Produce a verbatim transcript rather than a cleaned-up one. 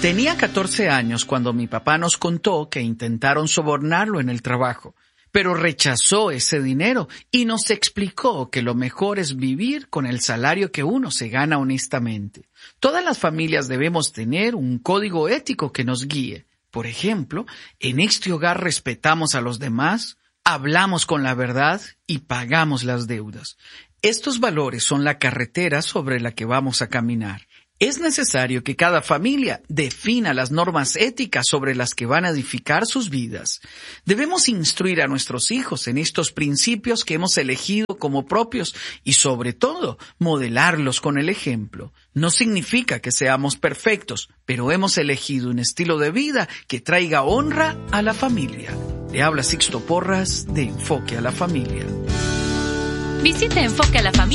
Tenía catorce años cuando mi papá nos contó que intentaron sobornarlo en el trabajo, pero rechazó ese dinero y nos explicó que lo mejor es vivir con el salario que uno se gana honestamente. Todas las familias debemos tener un código ético que nos guíe. Por ejemplo, en este hogar respetamos a los demás, hablamos con la verdad y pagamos las deudas. Estos valores son la carretera sobre la que vamos a caminar. Es necesario que cada familia defina las normas éticas sobre las que van a edificar sus vidas. Debemos instruir a nuestros hijos en estos principios que hemos elegido como propios y, sobre todo, modelarlos con el ejemplo. No significa que seamos perfectos, pero hemos elegido un estilo de vida que traiga honra a la familia. Le habla Sixto Porras de Enfoque a la Familia. Visita Enfoque a la Familia.